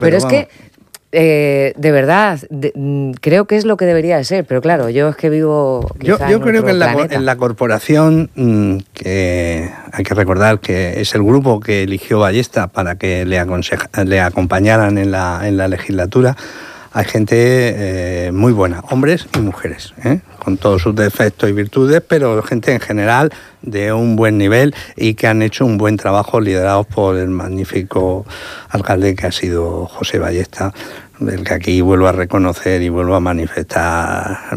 Pero es que, de verdad, creo que es lo que debería de ser, pero claro, yo es que vivo quizá Yo creo que en la corporación, que hay que recordar que es el grupo que eligió Ballesta para que le acompañaran en la legislatura, hay gente muy buena, hombres y mujeres, con todos sus defectos y virtudes, pero gente en general de un buen nivel y que han hecho un buen trabajo liderados por el magnífico alcalde que ha sido José Ballesta, del que aquí vuelvo a reconocer y vuelvo a manifestar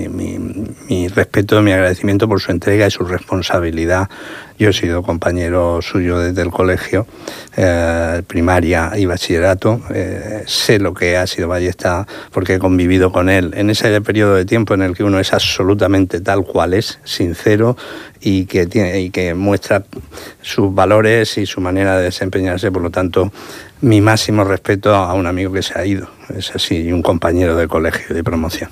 mi respeto, mi agradecimiento por su entrega y su responsabilidad. Yo he sido compañero suyo desde el colegio, primaria y bachillerato. Sé lo que ha sido Ballesta porque he convivido con él en ese periodo de tiempo en el que uno es absolutamente tal cual es, sincero, y que muestra sus valores y su manera de desempeñarse. Por lo tanto, mi máximo respeto a un amigo que se ha ido, es así, y un compañero de colegio de promoción.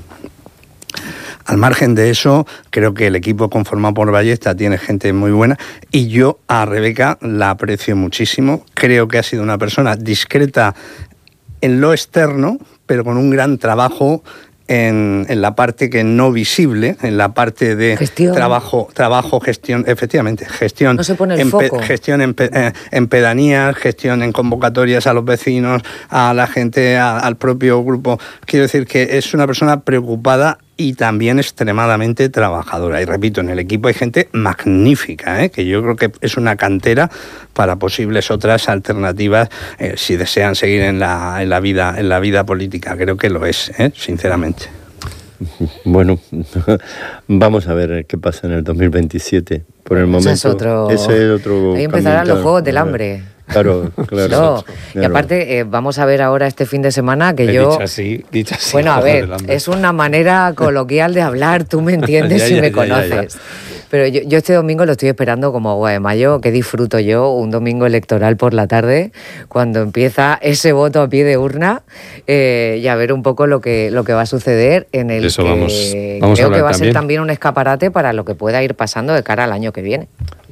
Al margen de eso, creo que el equipo conformado por Ballesta tiene gente muy buena y yo a Rebeca la aprecio muchísimo. Creo que ha sido una persona discreta en lo externo, pero con un gran trabajo en la parte que no visible, en la parte de gestión. trabajo, gestión, efectivamente, gestión, no se pone el foco. Gestión en pedanías, gestión en convocatorias a los vecinos, a la gente, al propio grupo. Quiero decir que es una persona preocupada y también extremadamente trabajadora. Y repito, en el equipo hay gente magnífica, que yo creo que es una cantera para posibles otras alternativas si desean seguir en la vida política. Creo que lo es, sinceramente. Bueno, vamos a ver qué pasa en el 2027. Por el momento, ese es otro ahí empezarán los Juegos del Hambre. Claro. Y aparte, vamos a ver ahora este fin de semana que yo... Dicha así. Bueno, a ver, es una manera coloquial de hablar, tú me entiendes y me conoces. Pero yo este domingo lo estoy esperando como agua de mayo, que disfruto yo, un domingo electoral por la tarde, cuando empieza ese voto a pie de urna, y a ver un poco lo que va a suceder, en el eso que vamos creo a que va a también. ser también un escaparate para lo que pueda ir pasando de cara al año que viene.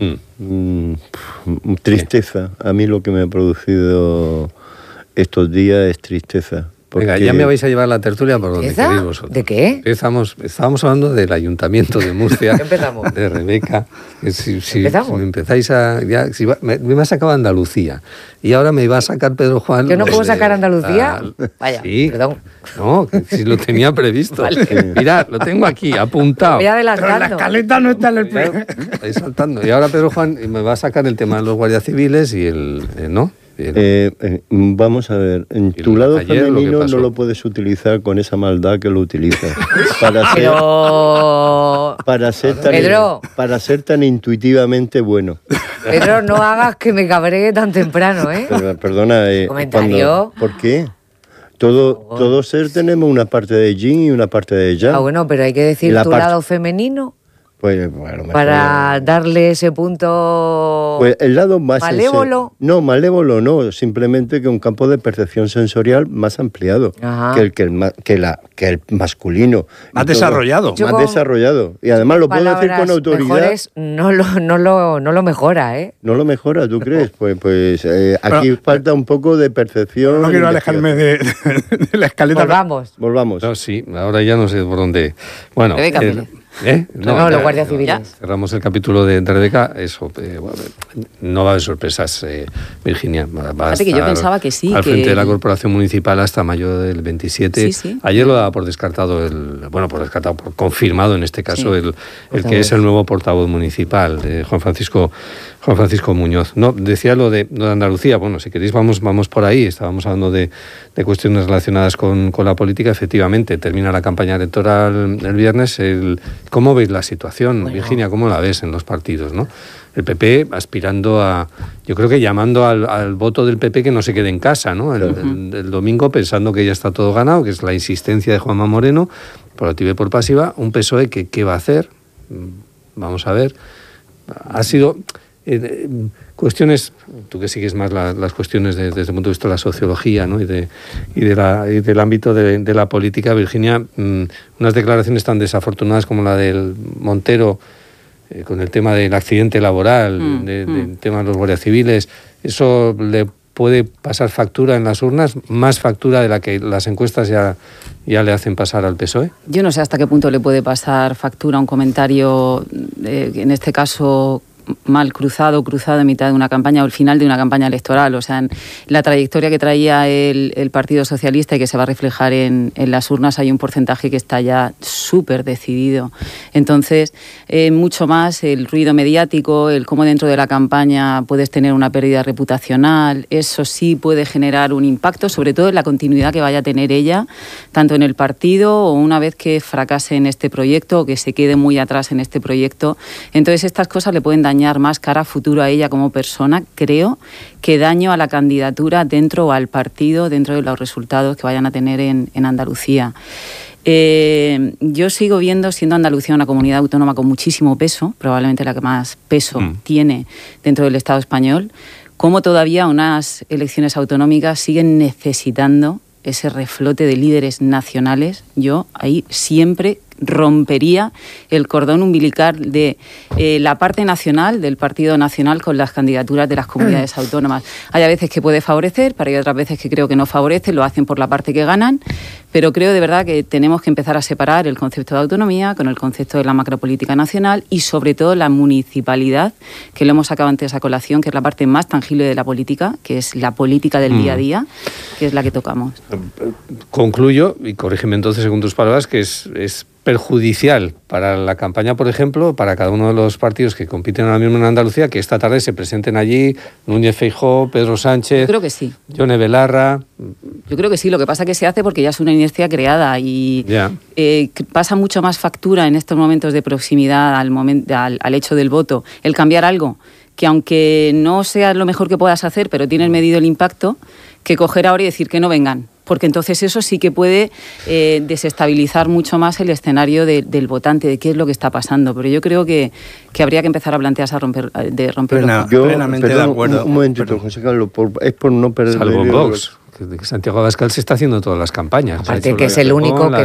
Tristeza. A mí lo que me ha producido estos días es tristeza. Venga, ya me vais a llevar la tertulia por donde queréis vosotros. ¿De qué? Estábamos hablando del Ayuntamiento de Murcia. Empezamos. De Rebeca. Si ¿Empezamos? me empezáis me ha sacado Andalucía. Y ahora me va a sacar Pedro Juan. ¿Yo no puedo sacar Andalucía? Vaya, sí. perdón. No, si lo tenía previsto. Vale. Mirad, lo tengo aquí, apuntado. Voy adelantando. Pero la escaleta no está en el primer. Estáis saltando. Y ahora Pedro Juan me va a sacar el tema de los guardias civiles y ¿no? Vamos a ver, en tu lado femenino no lo puedes utilizar con esa maldad que lo utilizas para ser tan intuitivamente bueno. Pedro, no hagas que me cabregue tan temprano, Perdona, ¿comentario? ¿por qué? Todo ser tenemos una parte de yin y una parte de yang. Bueno, pero hay que decir tu lado femenino. Pues, bueno, para darle ese punto pues el lado más malévolo. No, malévolo no, simplemente que un campo de percepción sensorial más ampliado que el masculino. Más desarrollado. Más desarrollado. Y además lo puedo decir con autoridad. Mejores, no lo mejora, ¿eh? No lo mejora, ¿tú crees? Pues aquí falta un poco de percepción. No quiero alejarme de la escaleta. Volvamos. No, sí, ahora ya no sé por dónde. Bueno. No, los guardias civiles. Cerramos el capítulo de Rebeca. Eso, no va a haber sorpresas, Virginia. Va a estar que yo pensaba que sí. Al frente de la corporación municipal hasta mayo del 27. Sí. Ayer lo daba por descartado, por confirmado en este caso, el que es el nuevo portavoz municipal, Juan Francisco Muñoz. No, decía lo de Andalucía. Bueno, si queréis vamos por ahí. Estábamos hablando de cuestiones relacionadas con la política. Efectivamente, termina la campaña electoral el viernes. ¿Cómo veis la situación, Virginia? ¿Cómo la ves en los partidos, no? El PP aspirando yo creo que llamando al voto del PP que no se quede en casa, ¿no? El domingo pensando que ya está todo ganado, que es la insistencia de Juanma Moreno, por activa y por pasiva. Un PSOE que ¿qué va a hacer? Vamos a ver. Ha sido cuestiones, tú que sigues más las cuestiones desde el punto de vista de la sociología, ¿no? y del ámbito de la política, Virginia, unas declaraciones tan desafortunadas como la del Montero con el tema del accidente laboral, del tema de los guardias civiles, ¿eso le puede pasar factura en las urnas, más factura de la que las encuestas ya le hacen pasar al PSOE? Yo no sé hasta qué punto le puede pasar factura un comentario, en este caso mal cruzado en mitad de una campaña o al final de una campaña electoral. O sea, en la trayectoria que traía el Partido Socialista y que se va a reflejar en las urnas, hay un porcentaje que está ya súper decidido. Entonces, mucho más el ruido mediático, el cómo dentro de la campaña puedes tener una pérdida reputacional, eso sí puede generar un impacto, sobre todo en la continuidad que vaya a tener ella, tanto en el partido o una vez que fracase en este proyecto o que se quede muy atrás en este proyecto. Entonces, estas cosas le pueden dañar más cara a futuro a ella como persona, creo, que daño a la candidatura dentro o al partido, dentro de los resultados que vayan a tener en Andalucía. Yo sigo viendo, siendo Andalucía una comunidad autónoma con muchísimo peso, probablemente la que más peso tiene dentro del Estado español, cómo todavía unas elecciones autonómicas siguen necesitando ese reflote de líderes nacionales. Yo ahí siempre rompería el cordón umbilical de la parte nacional, del Partido Nacional, con las candidaturas de las comunidades autónomas. Hay a veces que puede favorecer, pero hay otras veces que creo que no favorece, lo hacen por la parte que ganan, pero creo de verdad que tenemos que empezar a separar el concepto de autonomía con el concepto de la macropolítica nacional y sobre todo la municipalidad, que lo hemos sacado antes a colación, que es la parte más tangible de la política, que es la política del día a día, que es la que tocamos. Concluyo, y corrígeme entonces según tus palabras, que es perjudicial para la campaña, por ejemplo, para cada uno de los partidos que compiten ahora mismo en Andalucía, que esta tarde se presenten allí Núñez Feijóo, Pedro Sánchez, yo creo que sí. Yone Belarra. Yo creo que sí, lo que pasa es que se hace porque ya es una inercia creada y pasa mucho más factura en estos momentos de proximidad al hecho del voto, el cambiar algo que aunque no sea lo mejor que puedas hacer, pero tienes medido el impacto, que coger ahora y decir que no vengan. Porque entonces eso sí que puede desestabilizar mucho más el escenario del votante, de qué es lo que está pasando. Pero yo creo que habría que empezar a plantearse romper Yo plenamente de acuerdo. Un momentito, José Carlos, es por no perder... Salvo Vox, que Santiago Abascal se está haciendo todas las campañas. Aparte que es el único que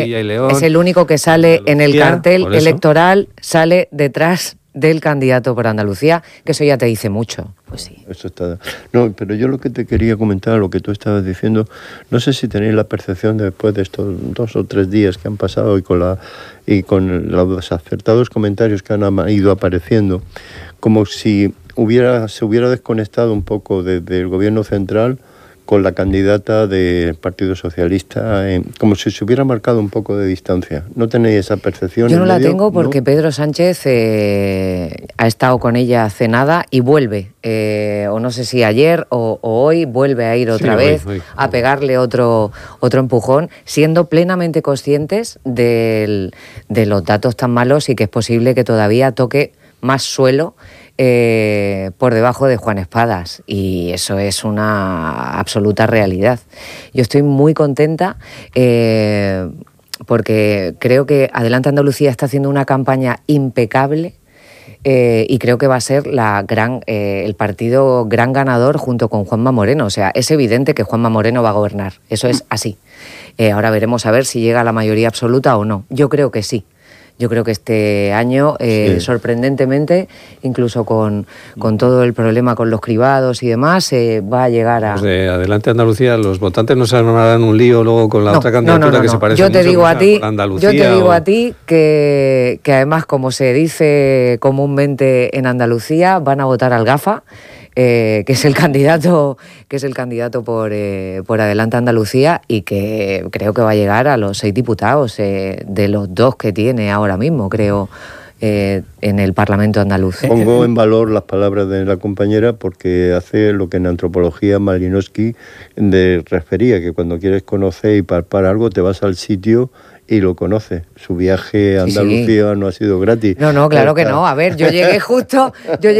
sale en el cartel electoral, sale detrás del candidato por Andalucía, que eso ya te dice mucho. Pues sí. Eso está. No, pero yo lo que te quería comentar, lo que tú estabas diciendo, no sé si tenéis la percepción después de estos 2 o 3 días que han pasado y con los acertados comentarios que han ido apareciendo, como si se hubiera desconectado un poco del gobierno central con la candidata del Partido Socialista, como si se hubiera marcado un poco de distancia. ¿No tenéis esa percepción? Yo no la tengo porque ¿no? Pedro Sánchez ha estado con ella hace nada y vuelve, o no sé si ayer o hoy, vuelve a ir otra vez a pegarle otro empujón, siendo plenamente conscientes de los datos tan malos y que es posible que todavía toque más suelo por debajo de Juan Espadas, y eso es una absoluta realidad. Yo estoy muy contenta porque creo que Adelante Andalucía está haciendo una campaña impecable y creo que va a ser el partido gran ganador junto con Juanma Moreno. O sea, es evidente que Juanma Moreno va a gobernar, eso es así. Ahora veremos a ver si llega a la mayoría absoluta o no. Yo creo que sí. Yo creo que este año, sorprendentemente, incluso con todo el problema con los cribados y demás, va a llegar a... Pues de Adelante Andalucía, los votantes no se armarán un lío luego con la otra candidatura que se parece yo te mucho digo a ti, Andalucía. Yo te digo a ti que además, como se dice comúnmente en Andalucía, van a votar al GAFA, que es el candidato por Adelante Andalucía, y que creo que va a llegar a los 6 diputados de los 2 que tiene ahora mismo, creo, en el Parlamento andaluz. Pongo en valor las palabras de la compañera porque hace lo que en antropología Malinowski refería, que cuando quieres conocer y palpar algo te vas al sitio y lo conoce. Su viaje a Andalucía no ha sido gratis. No, claro que no. A ver, yo llegué justo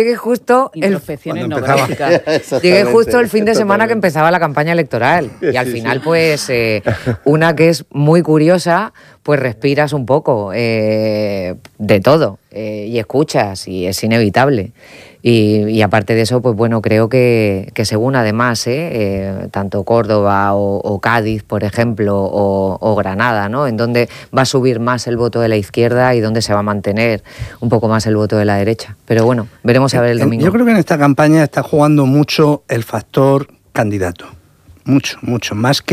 llegué justo el fin de semana que empezaba la campaña electoral. Y al final, pues, una que es muy curiosa, pues respiras un poco de todo y escuchas, y es inevitable. Y aparte de eso, pues bueno, creo que según además, tanto Córdoba o Cádiz, por ejemplo, o Granada, ¿no? En donde va a subir más el voto de la izquierda y donde se va a mantener un poco más el voto de la derecha. Pero bueno, veremos a ver el domingo. Yo creo que en esta campaña está jugando mucho el factor candidato. Mucho, más que